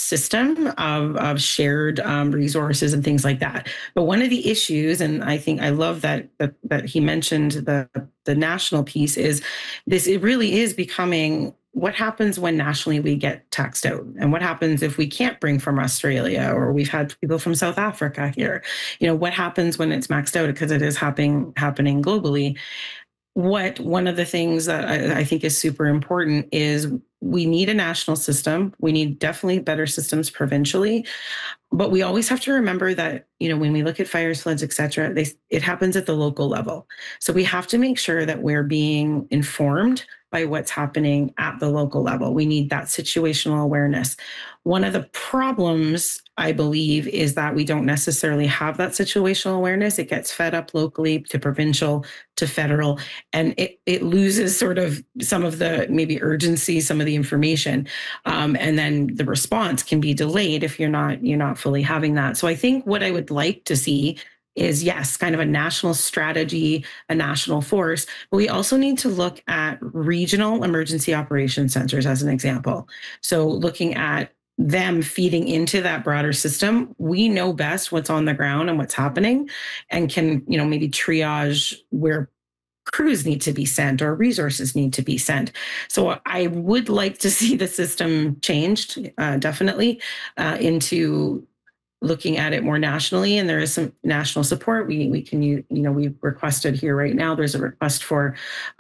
system of shared resources and things like that. But one of the issues, and I think I love that he mentioned the national piece, is this. It really is becoming, what happens when nationally we get taxed out, and what happens if we can't bring from Australia, or we've had people from South Africa here. What happens when it's maxed out, because it is happening globally. One of the things that I think is super important is we need a national system. We need definitely better systems provincially, but we always have to remember that, when we look at fires, floods, et cetera, it happens at the local level. So we have to make sure that we're being informed by what's happening at the local level. We need that situational awareness. One of the problems, I believe, is that we don't necessarily have that situational awareness. It gets fed up locally to provincial to federal, and it loses sort of some of the maybe urgency, some of the information, and then the response can be delayed if you're not fully having that. So I think what I would like to see is, yes, kind of a national strategy, a national force, but we also need to look at regional emergency operations centers as an example. So looking at them feeding into that broader system, we know best what's on the ground and what's happening, and can, maybe triage where crews need to be sent or resources need to be sent. So I would like to see the system changed, definitely, into looking at it more nationally, and there is some national support. We can, we've requested here right now. There's a request for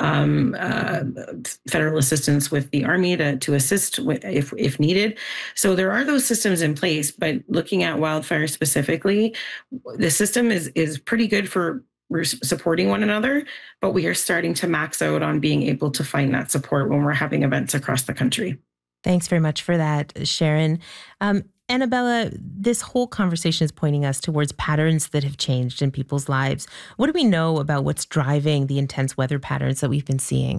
federal assistance with the Army to assist with, if needed. So there are those systems in place. But looking at wildfire specifically, the system is pretty good for supporting one another, but we are starting to max out on being able to find that support when we're having events across the country. Thanks very much for that, Sharon. Annabella, this whole conversation is pointing us towards patterns that have changed in people's lives. What do we know about what's driving the intense weather patterns that we've been seeing?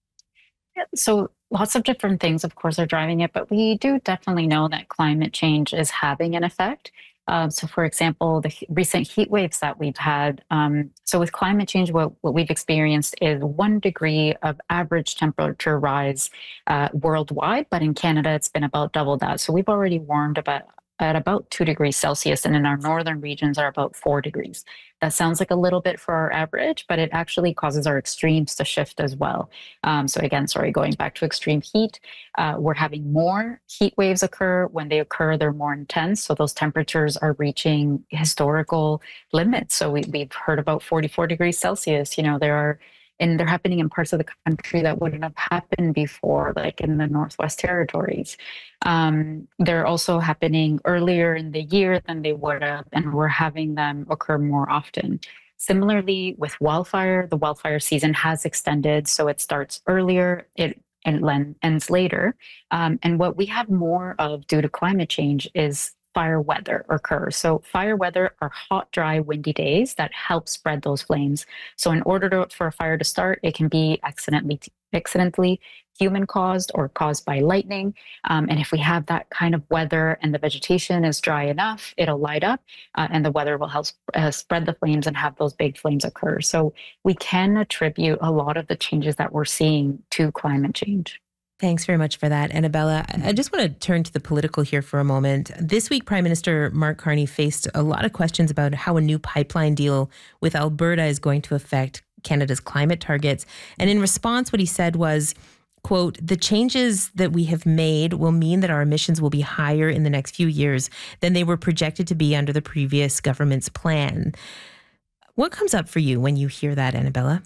So lots of different things, of course, are driving it, but we do definitely know that climate change is having an effect. So, for example, the recent heat waves that we've had. So with climate change, what we've experienced is 1 degree of average temperature rise worldwide, but in Canada, it's been about double that. So we've already warmed at about 2 degrees Celsius, and in our northern regions are about 4 degrees. That sounds like a little bit for our average, but it actually causes our extremes to shift as well. So again, going back to extreme heat, we're having more heat waves occur. When they occur, they're more intense. So those temperatures are reaching historical limits. So we've heard about 44 degrees Celsius. And they're happening in parts of the country that wouldn't have happened before, like in the Northwest Territories. They're also happening earlier in the year than they would have, and we're having them occur more often. Similarly, with wildfire, the wildfire season has extended, so it starts earlier, it ends later. And what we have more of due to climate change is fire weather occur. So fire weather are hot, dry, windy days that help spread those flames. So in order for a fire to start, it can be accidentally human caused or caused by lightning. And if we have that kind of weather and the vegetation is dry enough, it'll light up and the weather will help spread the flames and have those big flames occur. So we can attribute a lot of the changes that we're seeing to climate change. Thanks very much for that, Annabella. I just want to turn to the political here for a moment. This week, Prime Minister Mark Carney faced a lot of questions about how a new pipeline deal with Alberta is going to affect Canada's climate targets. And in response, what he said was, quote, "The changes that we have made will mean that our emissions will be higher in the next few years than they were projected to be under the previous government's plan." What comes up for you when you hear that, Annabella?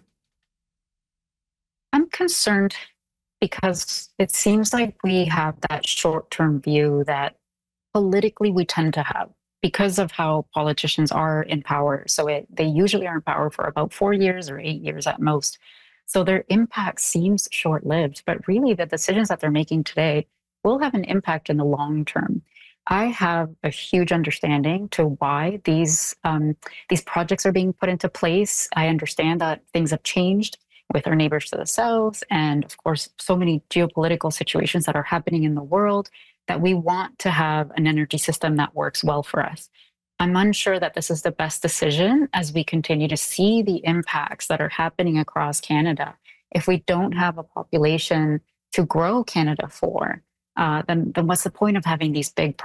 I'm concerned because it seems like we have that short-term view that politically we tend to have because of how politicians are in power. So they usually are in power for about 4 years or 8 years at most. So their impact seems short-lived, but really the decisions that they're making today will have an impact in the long term. I have a huge understanding to why these projects are being put into place. I understand that things have changed with our neighbors to the south, and of course, so many geopolitical situations that are happening in the world, that we want to have an energy system that works well for us. I'm unsure that this is the best decision as we continue to see the impacts that are happening across Canada. If we don't have a population to grow Canada for, then what's the point of having these big